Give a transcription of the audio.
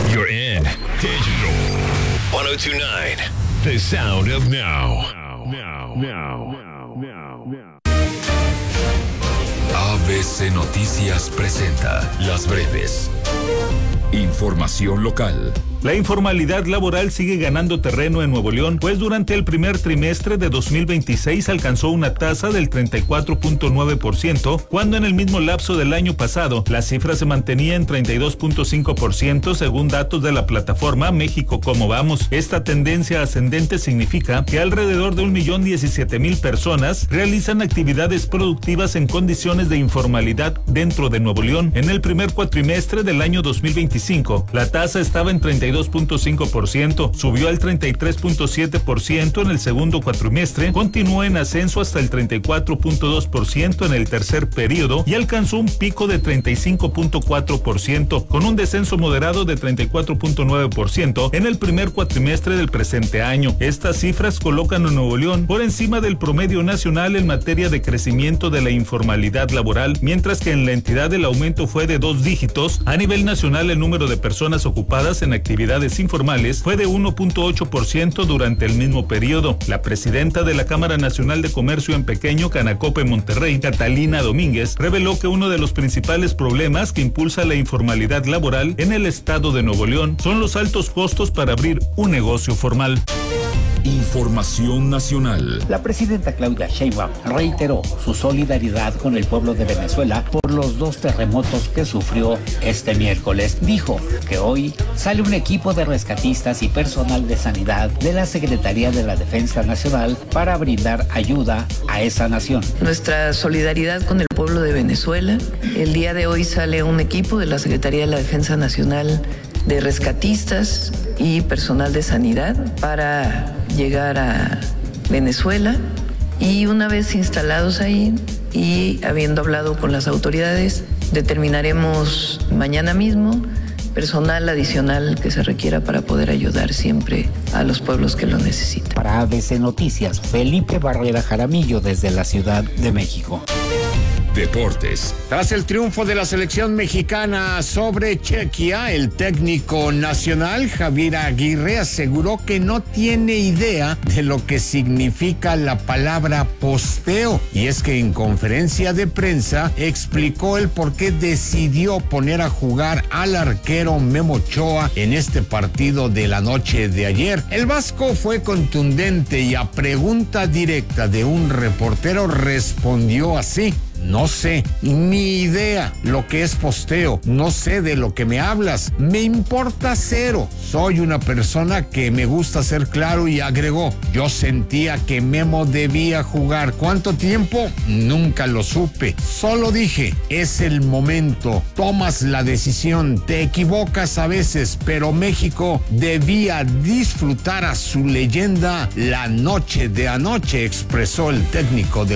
You're in Digital 1029, the sound of now. ABC Noticias presenta Las Breves. Información local. La informalidad laboral sigue ganando terreno en Nuevo León, pues durante el primer trimestre de 2026 alcanzó una tasa del 34.9%, cuando en el mismo lapso del año pasado la cifra se mantenía en 32.5% según datos de la plataforma México Cómo Vamos. Esta tendencia ascendente significa que alrededor de 1.017.000 personas realizan actividades productivas en condiciones de informalidad dentro de Nuevo León. En el primer cuatrimestre del año 2025, la tasa estaba en 32.5%, subió al 33.7% en el segundo cuatrimestre, continuó en ascenso hasta el 34.2% en el tercer periodo y alcanzó un pico de 35.4%, con un descenso moderado de 34.9% en el primer cuatrimestre del presente año. Estas cifras colocan a Nuevo León por encima del promedio nacional en materia de crecimiento de la informalidad laboral, mientras que en la entidad el aumento fue de 2 dígitos. A nivel nacional, el número de personas ocupadas en actividades informales fue de 1.8% durante el mismo periodo. La presidenta de la Cámara Nacional de Comercio en Pequeño, Canacope, Monterrey, Catalina Domínguez, reveló que uno de los principales problemas que impulsa la informalidad laboral en el estado de Nuevo León son los altos costos para abrir un negocio formal. Información nacional. La presidenta Claudia Sheinbaum reiteró su solidaridad con el pueblo de Venezuela por los 2 terremotos que sufrió este miércoles. Dijo que hoy sale un equipo de rescatistas y personal de sanidad de la Secretaría de la Defensa Nacional para brindar ayuda a esa nación. Nuestra solidaridad con el pueblo de Venezuela. El día de hoy sale un equipo de la Secretaría de la Defensa Nacional de rescatistas y personal de sanidad para llegar a Venezuela, y una vez instalados ahí y habiendo hablado con las autoridades, determinaremos mañana mismo personal adicional que se requiera para poder ayudar siempre a los pueblos que lo necesitan. Para ABC Noticias, Felipe Barrera Jaramillo desde la Ciudad de México. Deportes. Tras el triunfo de la selección mexicana sobre Chequia, el técnico nacional Javier Aguirre aseguró que no tiene idea de lo que significa la palabra posteo. Y es que en conferencia de prensa explicó el por qué decidió poner a jugar al arquero Memo Ochoa en este partido de la noche de ayer. El vasco fue contundente y a pregunta directa de un reportero respondió así: no sé, ni idea lo que es posteo, no sé de lo que me hablas, me importa cero, soy una persona que me gusta ser claro, y agregó: yo sentía que Memo debía jugar. ¿Cuánto tiempo? Nunca lo supe, solo dije, es el momento, tomas la decisión, te equivocas a veces, pero México debía disfrutar a su leyenda la noche de anoche, expresó el técnico de